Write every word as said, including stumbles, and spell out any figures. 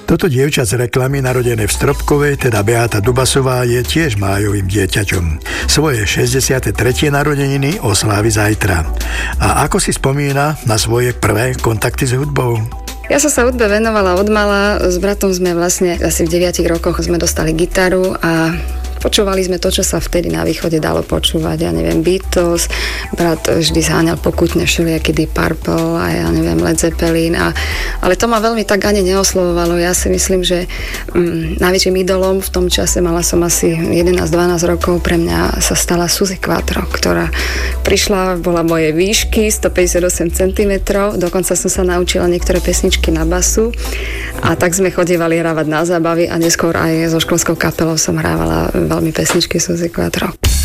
Toto dievča z reklamy, narodené v Stropkove, teda Beata Dubasová, je tiež májovým dieťaťom. Svoje šesťdesiate tretie narodeniny oslávi zajtra. A ako si spomína na svoje prvé kontakty s hudbou? Ja som sa hudbe venovala odmala. S bratom sme vlastne asi v deviatich rokoch sme dostali gitaru a počúvali sme to, čo sa vtedy na východe dalo počúvať. Ja neviem, Beatles, brat vždy zháňal pokutne všelijaký Deep Purple a ja neviem, Led Zeppelin. A, ale to ma veľmi tak ani neoslovovalo. Ja si myslím, že mm, najväčším idolom v tom čase, mala som asi jedenásť dvanásť rokov, pre mňa sa stala Suzy Quatro, ktorá prišla, bola mojej výšky stopäťdesiatosem centimetrov, dokonca som sa naučila niektoré pesničky na basu a tak sme chodievali hrávať na zábavy a neskôr aj so školskou kapelou som hrávala veľmi pesničky Suzy Quatro.